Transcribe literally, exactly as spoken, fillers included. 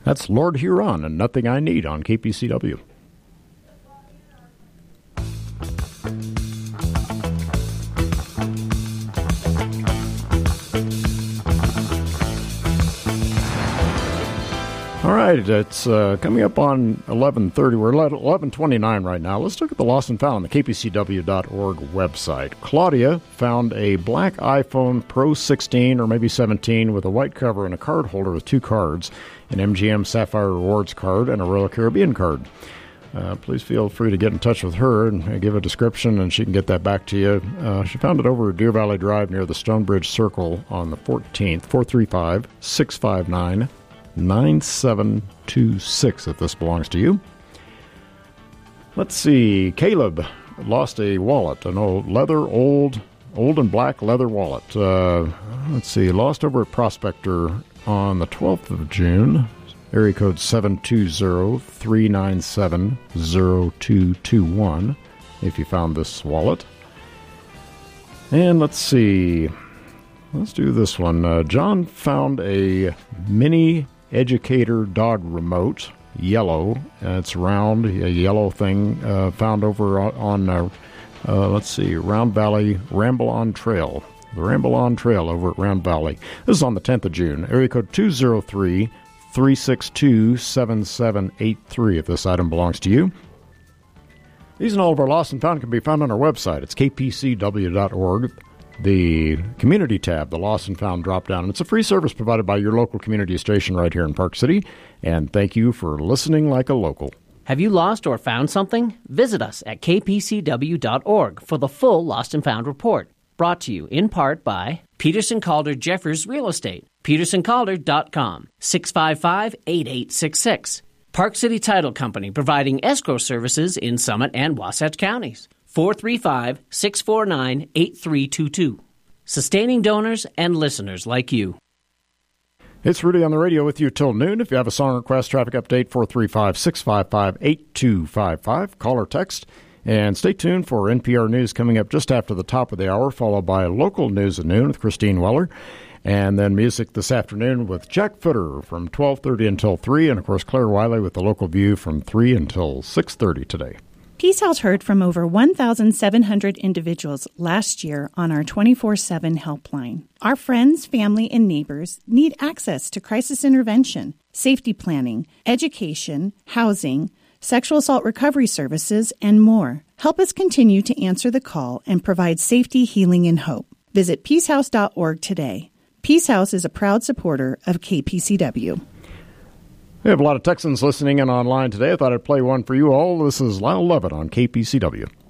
That's Lord Huron and Nothing I Need on K P C W. All right, it's uh, coming up on eleven thirty. We're at eleven twenty-nine right now. Let's look at the Lost and Found on the K P C W dot org website. Claudia found a black iPhone Pro sixteen or maybe seventeen with a white cover and a card holder with two cards, an M G M Sapphire Rewards card and a Royal Caribbean card. Uh, please feel free to get in touch with her and give a description, and she can get that back to you. Uh, she found it over at Deer Valley Drive near the Stonebridge Circle on the fourteenth, four three five, six five nine, nine seven two six if this belongs to you. Let's see. Caleb lost a wallet, an old leather, old, old and black leather wallet. Uh, let's see. Lost over at Prospector on the twelfth of June. Area code seven two zero, three nine seven, zero two two one if you found this wallet. And let's see. Let's do this one. Uh, John found a mini Educator dog remote, yellow. Uh, it's round, a yellow thing, uh, found over on, uh, uh, let's see, Round Valley Ramble On Trail. The Ramble On Trail over at Round Valley. This is on the tenth of June. Area code two zero three, three six two, seven seven eight three if this item belongs to you. These and all of our Lost and Found can be found on our website. It's K P C W dot org. The Community tab, the Lost and Found drop-down. It's a free service provided by your local community station right here in Park City. And thank you for listening like a local. Have you lost or found something? Visit us at K P C W dot org for the full Lost and Found report. Brought to you in part by Peterson Calder Jeffers Real Estate, peterson calder dot com, six five five, eight eight six six. Park City Title Company providing escrow services in Summit and Wasatch counties. four three five, six four nine, eight three two two. Sustaining donors and listeners like you. It's Rudy on the radio with you till noon. If you have a song request, traffic update, four three five, six five five, eight two five five. Call or text. And stay tuned for N P R News coming up just after the top of the hour, followed by local news at noon with Christine Weller. And then music this afternoon with Jack Footer from twelve thirty until three. And, of course, Claire Wiley with the local view from three until six thirty today. Peace House heard from over one thousand seven hundred individuals last year on our twenty-four seven helpline. Our friends, family, and neighbors need access to crisis intervention, safety planning, education, housing, sexual assault recovery services, and more. Help us continue to answer the call and provide safety, healing, and hope. Visit peace house dot org today. Peace House is a proud supporter of K P C W. We have a lot of Texans listening in online today. I thought I'd play one for you all. This is Lyle Lovett on K P C W.